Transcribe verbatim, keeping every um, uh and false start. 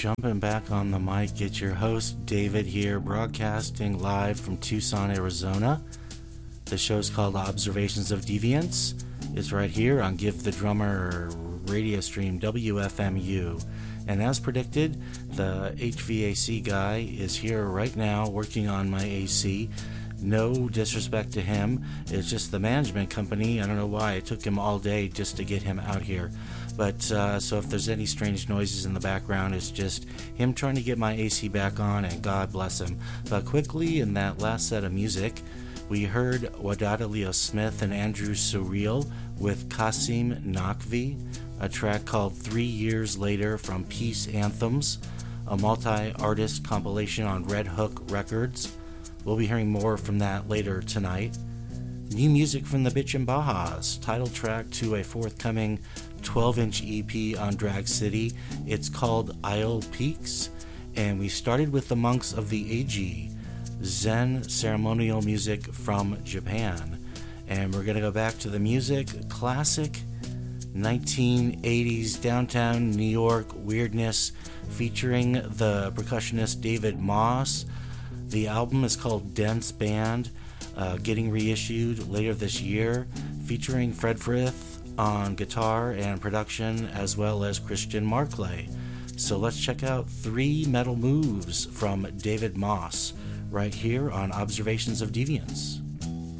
jumping back on the mic. It's your host, David, here, broadcasting live from Tucson, Arizona. The show's called Observations of Deviance. It's right here on Give the Drummer radio stream W F M U. And as predicted, the H V A C guy is here right now working on my A C. No disrespect to him. It's just the management company. I don't know why. It took him all day just to get him out here. But uh, so if there's any strange noises in the background, it's just him trying to get my A C back on, and God bless him. But quickly, in that last set of music, we heard Wadada Leo Smith and Andrew Surreal with Kasim Nakvi, a track called Three Years Later from Peace Anthems, a multi-artist compilation on Red Hook Records. We'll be hearing more from that later tonight. New music from the Bitchin' Bajas, title track to a forthcoming twelve-inch E P on Drag City. It's called Isle Peaks, and we started with the Monks of the Ag, Zen ceremonial music from Japan. And we're going to go back to the music, classic nineteen eighties downtown New York weirdness featuring the percussionist David Moss. The album is called Dense Band, uh, getting reissued later this year, featuring Fred Frith on guitar and production, as well as Christian Marclay. So let's check out Three Metal Moves from David Moss right here on Observations of Deviance.